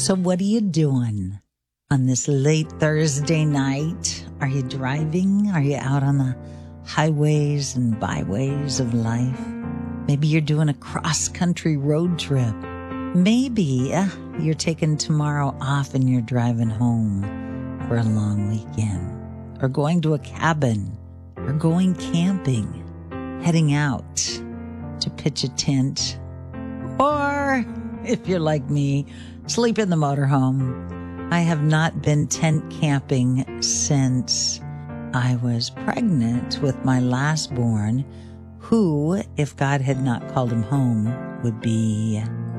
So what are you doing on this late Thursday night? Are you driving? Are you out on the highways and byways of life? Maybe you're doing a cross-country road trip. Maybe you're taking tomorrow off and you're driving home for a long weekend, or going to a cabin, or going camping, heading out to pitch a tent, or if you're like me, sleep in the motorhome. I have not been tent camping since I was pregnant with my last born, who, if God had not called him home, would be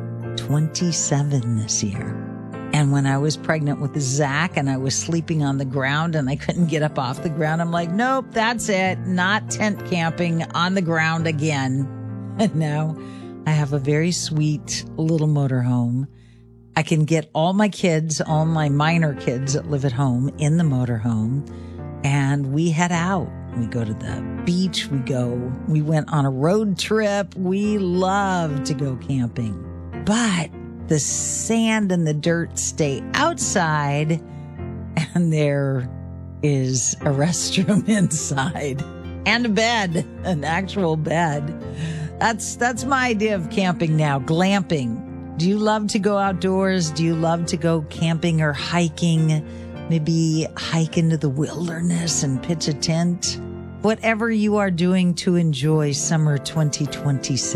27 this year. And when I was pregnant with Zach and I was sleeping on the ground and I couldn't get up off the ground, I'm like, nope, that's it. Not tent camping on the ground again. And now I have a very sweet little motorhome. I can get all my kids, all my minor kids that live at home in the motorhome, and we head out. We go to the beach. We went on a road trip. We love to go camping. But the sand and the dirt stay outside, and there is a restroom inside and a bed, an actual bed. That's my idea of camping now, glamping. Do you love to go outdoors? Do you love to go camping or hiking? Maybe hike into the wilderness and pitch a tent? Whatever you are doing to enjoy summer 2026.